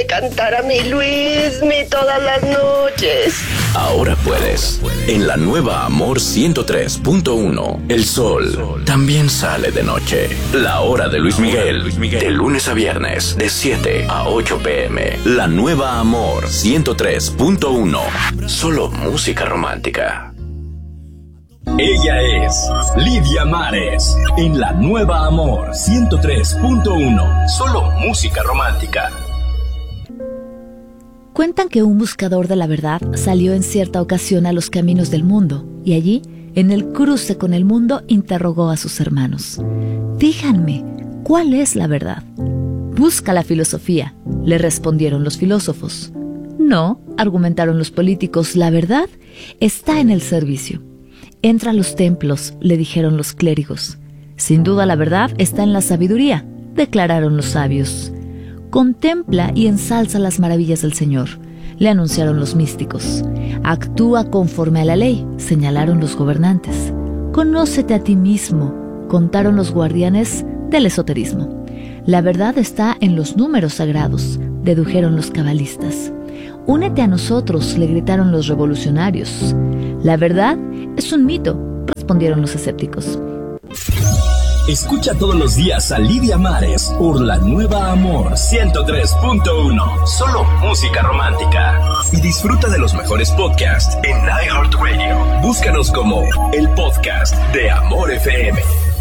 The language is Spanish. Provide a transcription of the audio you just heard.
me cantara mi Luismi todas las noches. Ahora puedes. En la nueva Amor 103.1, el sol también sale de noche. La hora de Luis Miguel, de lunes a viernes, de 7 a 8 p.m. La nueva Amor 103.1, solo música romántica. Ella es Lidia Mares, en la nueva Amor 103.1, solo música romántica. Cuentan que un buscador de la verdad salió en cierta ocasión a los caminos del mundo y allí, en el cruce con el mundo, interrogó a sus hermanos. Díganme, ¿cuál es la verdad? Busca la filosofía, le respondieron los filósofos. No, argumentaron los políticos, la verdad está en el servicio. Entra a los templos, le dijeron los clérigos. Sin duda la verdad está en la sabiduría, declararon los sabios. Contempla y ensalza las maravillas del Señor, le anunciaron los místicos. Actúa conforme a la ley, señalaron los gobernantes. Conócete a ti mismo, contaron los guardianes del esoterismo. La verdad está en los números sagrados, dedujeron los cabalistas. Únete a nosotros, le gritaron los revolucionarios. La verdad es un mito, respondieron los escépticos. Escucha todos los días a Lidia Mares por la nueva Amor 103.1, solo música romántica. Y disfruta de los mejores podcasts en iHeartRadio. Búscanos como el podcast de Amor FM.